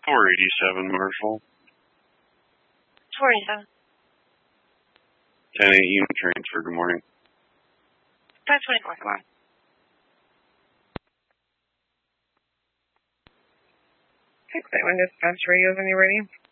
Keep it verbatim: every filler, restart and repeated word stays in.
four eighty-seven, Marshall. four eighty-seven. ten eight unit transfer, good morning. five twenty-four, come on. six eight one dispatch, radios when you're ready.